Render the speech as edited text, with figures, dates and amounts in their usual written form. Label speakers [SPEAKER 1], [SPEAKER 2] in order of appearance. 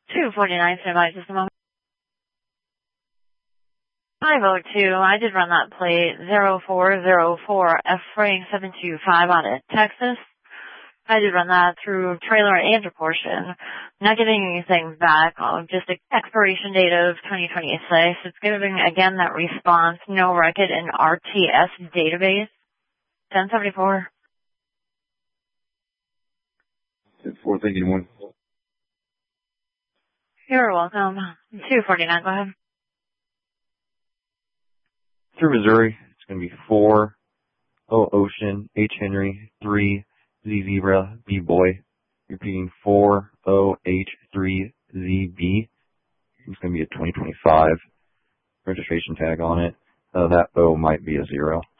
[SPEAKER 1] 249, standby just a moment. 502, I did run that plate 0404 F Frank 725 out of Texas. I did run that through trailer and a portion. Not getting anything back, just an expiration date of 2026. It's giving, again, that response, no record in RTS database. 1074.
[SPEAKER 2] 4 thinking 1.
[SPEAKER 1] You're welcome. 249, go ahead.
[SPEAKER 2] Through Missouri, it's going to be 4 O Ocean, H Henry, 3 Z Zebra, B Boy. Repeating 4 O H 3 Z B. It's going to be a 2025 registration tag on it. That O might be a 0.